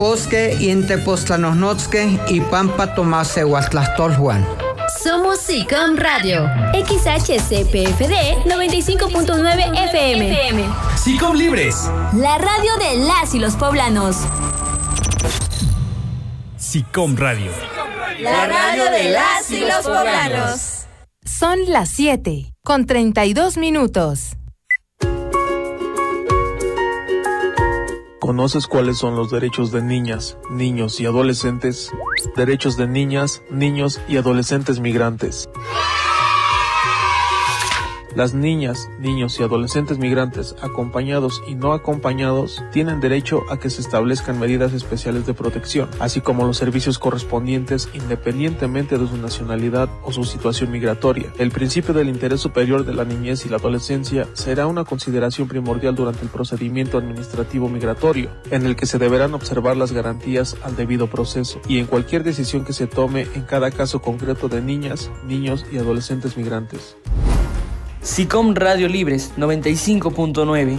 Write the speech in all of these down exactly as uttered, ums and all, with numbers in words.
Bosque y en Tepoztlanonotzque y Pampa Tomase Huatlastolhuan. Somos SICOM Radio, X H C P F D noventa y cinco punto nueve F M. SICOM Libres, la radio de las y los poblanos. SICOM Radio, la radio de las y los poblanos. Son las siete, con treinta y dos minutos. ¿Conoces cuáles son los derechos de niñas, niños y adolescentes? Derechos de niñas, niños y adolescentes migrantes. Las niñas, niños y adolescentes migrantes, acompañados y no acompañados, tienen derecho a que se establezcan medidas especiales de protección, así como los servicios correspondientes independientemente de su nacionalidad o su situación migratoria. El principio del interés superior de la niñez y la adolescencia será una consideración primordial durante el procedimiento administrativo migratorio, en el que se deberán observar las garantías al debido proceso, y en cualquier decisión que se tome en cada caso concreto de niñas, niños y adolescentes migrantes. SICOM Radio Libres noventa y cinco punto nueve.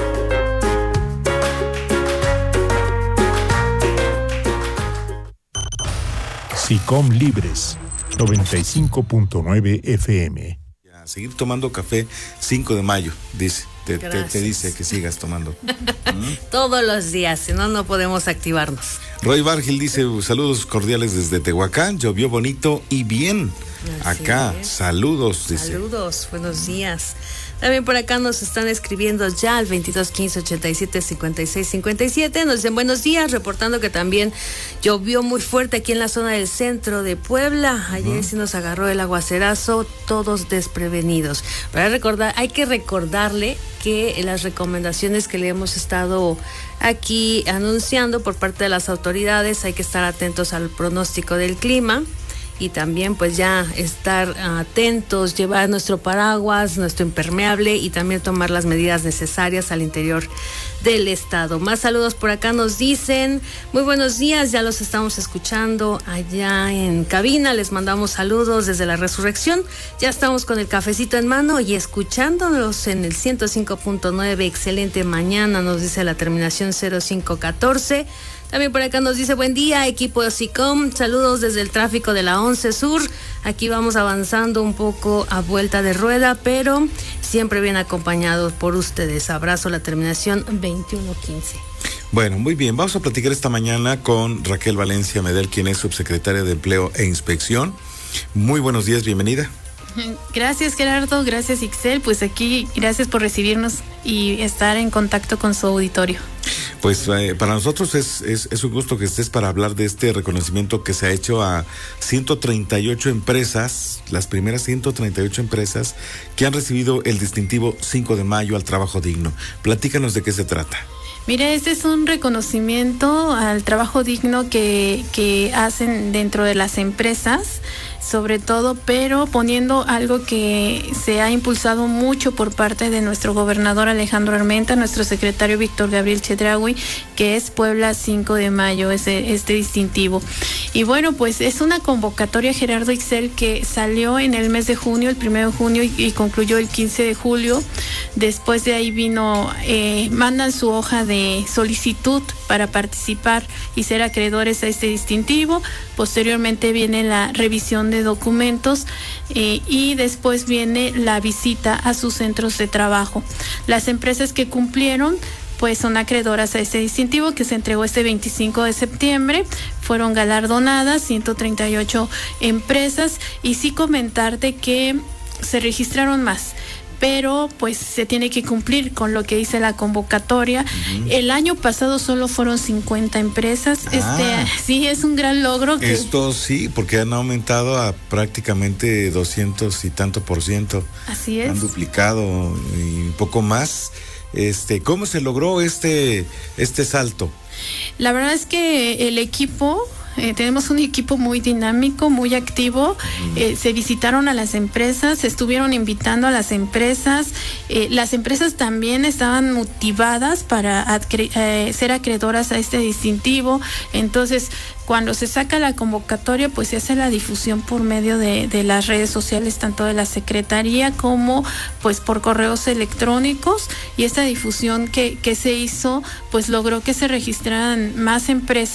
SICOM Libres noventa y cinco punto nueve F M. A seguir tomando café cinco de mayo, dice. Te, te, te dice que sigas tomando. ¿Mm? Todos los días, si no, no podemos activarnos. Roy Bargil dice, saludos cordiales desde Tehuacán, llovió bonito y bien. Así acá, es. saludos, dice. Saludos, buenos días. También por acá nos están escribiendo ya al veintidós quince ochenta y siete cincuenta y seis cincuenta y siete. Nos dicen buenos días, reportando que también llovió muy fuerte aquí en la zona del centro de Puebla. Ayer uh-huh. sí nos agarró el aguacerazo, todos desprevenidos. Para recordar, hay que recordarle que las recomendaciones que le hemos estado aquí anunciando por parte de las autoridades, hay que estar atentos al pronóstico del clima. Y también pues ya estar atentos, llevar nuestro paraguas, nuestro impermeable y también tomar las medidas necesarias al interior del estado. Más saludos por acá nos dicen, muy buenos días, ya los estamos escuchando allá en cabina, les mandamos saludos desde la Resurrección, ya estamos con el cafecito en mano y escuchándonos en el ciento cinco punto nueve, excelente mañana, nos dice la terminación cero cinco catorce. También por acá nos dice, buen día, equipo de SICOM, saludos desde el tráfico de la once Sur, aquí vamos avanzando un poco a vuelta de rueda, pero siempre bien acompañados por ustedes. Abrazo, la terminación veintiuno quince. Bueno, muy bien, vamos a platicar esta mañana con Raquel Valencia Medel, quien es subsecretaria de Empleo e Inspección. Muy buenos días, bienvenida. Gracias, Gerardo, gracias, Ixel, pues aquí gracias por recibirnos y estar en contacto con su auditorio. Pues eh, para nosotros es, es, es un gusto que estés para hablar de este reconocimiento que se ha hecho a ciento treinta y ocho empresas, las primeras ciento treinta y ocho empresas que han recibido el distintivo cinco de mayo al trabajo digno. Platícanos de qué se trata. Mira, este es un reconocimiento al trabajo digno que, que hacen dentro de las empresas, sobre todo, pero poniendo algo que se ha impulsado mucho por parte de nuestro gobernador Alejandro Armenta, nuestro secretario Víctor Gabriel Chedraui, que es Puebla cinco de mayo, ese, este distintivo. Y bueno, pues es una convocatoria, Gerardo Ixel, que salió en el mes de junio, el primero de junio, y, y concluyó el quince de julio. Después de ahí vino, eh, mandan su hoja de solicitud para participar y ser acreedores a este distintivo. Posteriormente viene la revisión de documentos eh, y después viene la visita a sus centros de trabajo. Las empresas que cumplieron pues son acreedoras a este distintivo que se entregó este veinticinco de septiembre, fueron galardonadas ciento treinta y ocho empresas, y sí comentarte que se registraron más, pero pues se tiene que cumplir con lo que dice la convocatoria. Uh-huh. El año pasado solo fueron cincuenta empresas. Ah, este sí es un gran logro. Que... Esto sí, porque han aumentado a prácticamente doscientos y tanto por ciento. Así es. Han duplicado y un poco más. Este, ¿cómo se logró este este salto? La verdad es que el equipo Eh, tenemos un equipo muy dinámico, muy activo. Eh, se visitaron a las empresas, se estuvieron invitando a las empresas. Eh, las empresas también estaban motivadas para adcre- eh, ser acreedoras a este distintivo. Entonces, cuando se saca la convocatoria, pues se hace la difusión por medio de, de las redes sociales, tanto de la Secretaría como pues por correos electrónicos. Y esta difusión que, que se hizo, pues logró que se registraran más empresas